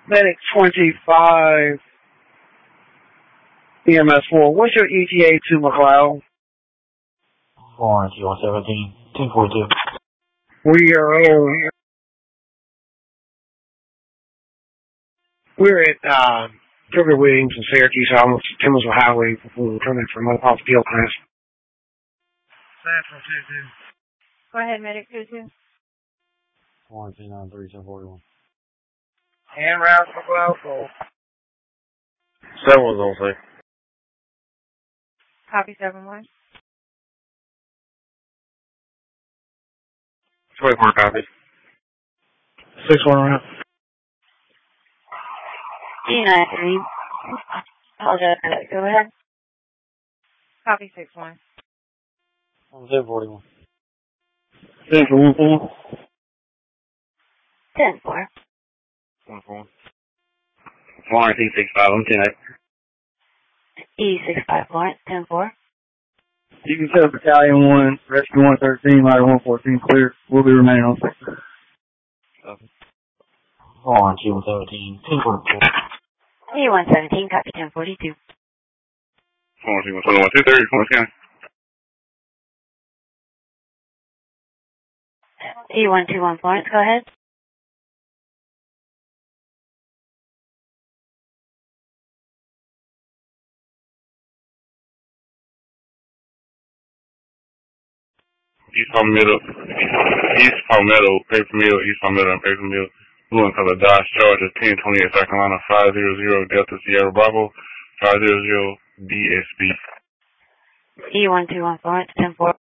Medic 25, EMS 4. What's your ETA to McLeod? Orange 117, 1042. We are we're at Trigger Williams in Syracuse, almost Timorsville Highway, before we're coming from off the field class. Central 2-2. Go ahead, Medic 2-2. Orange 293, 1041. And route McLeod full. 7-1's on scene. Copy 7-1. 24 copies. 6-1 route. D93. Apologize. Go ahead. Copy 6-1. 1041. Central 1-4. 10-4. 1-4. Florence E65, I'm 10-8. E65 Florence, 10-4. You can tell Battalion 1, Rescue 113, Ladder 114 clear. We'll be remaining on sector. Orange 117, 1044. E117, copy 1042. Florence E121, 230, Florence County. E121 Florence, go ahead. East Palmetto, Paper Mill, East Palmetto, and Paper Mill. Blue and color Dodge Charger, 1028 South Carolina, 500 Delta Sierra Bravo, 500 DSB. E121 Florence, 10-4.